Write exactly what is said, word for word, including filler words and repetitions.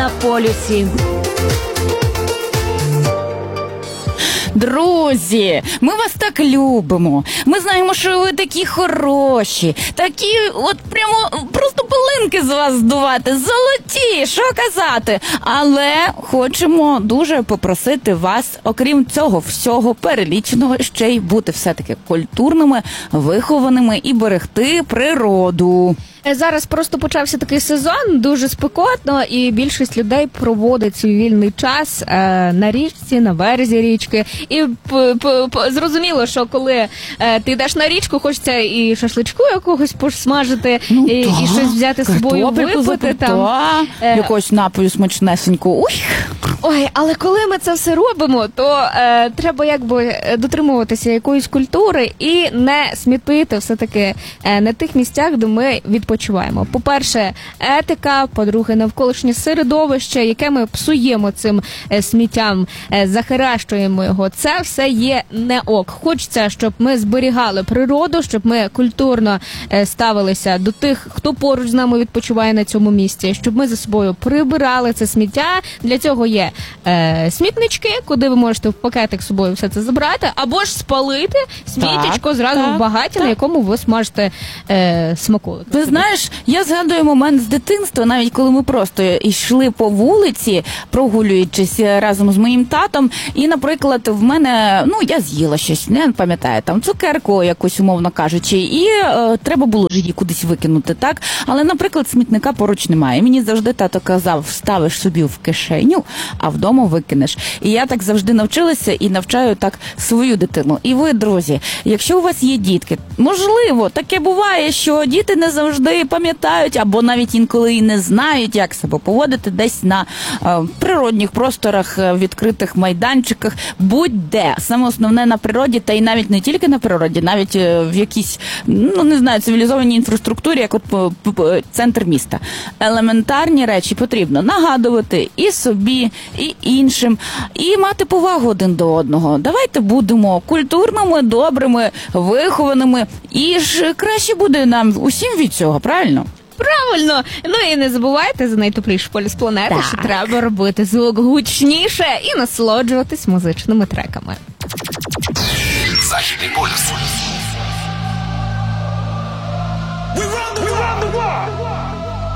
на полюсі. Друзі, ми вас так любимо. Ми знаємо, що ви такі хороші, такі от прямо просто пилинки з вас здувати, золоті, що казати. Але хочемо дуже попросити вас, окрім цього всього переліченого, ще й бути все-таки культурними, вихованими і берегти природу. Зараз просто почався такий сезон, дуже спекотно, і більшість людей проводить свій вільний час е, на річці, на березі річки. І п- п- п- зрозуміло, що коли е, ти йдеш на річку, хочеться і шашличку якогось посмажити, ну, і, і щось взяти з собою, випити там. Е, якогось напою смачнесенького. Уй! Ой, але коли ми це все робимо, то е, треба якби дотримуватися якоїсь культури і не смітити все-таки е, на тих місцях, де ми відпочиваємо. По-перше, етика, по-друге, навколишнє середовище, яке ми псуємо цим е, сміттям, е, захаращуємо його. Це все є не ок. Хочеться, щоб ми зберігали природу, щоб ми культурно е, ставилися до тих, хто поруч з нами відпочиває на цьому місці, щоб ми за собою прибирали це сміття. Для цього є Е, смітнички, куди ви можете в пакетик з собою все це забрати, або ж спалити смітечко так, зразу так, в багаті, так. на якому ви смажете е, смаколик. Ти знаєш, я згадую момент з дитинства, навіть коли ми просто йшли по вулиці, прогулюючись разом з моїм татом, і, наприклад, в мене, ну, я з'їла щось, не пам'ятаю, там, цукерку якусь, умовно кажучи, і е, треба було ж її кудись викинути, так? Але, наприклад, смітника поруч немає. Мені завжди тато казав, вставиш собі в кишеню, а вдома викинеш. І я так завжди навчилася і навчаю так свою дитину. І ви, друзі, якщо у вас є дітки, можливо, таке буває, що діти не завжди пам'ятають, або навіть інколи і не знають, як себе поводити десь на е, природних просторах, е, відкритих майданчиках, будь-де. Саме основне на природі, та й навіть не тільки на природі, навіть е, в якійсь, ну, не знаю, цивілізованій інфраструктурі, як от п- п- центр міста. Елементарні речі потрібно нагадувати і собі, і іншим, і мати повагу один до одного. Давайте будемо культурними, добрими, вихованими, і ж краще буде нам усім від цього, правильно? Правильно! Ну і не забувайте за найтепліший полюс планети, Так. що треба робити звук гучніше і насолоджуватись музичними треками. Західний полюс.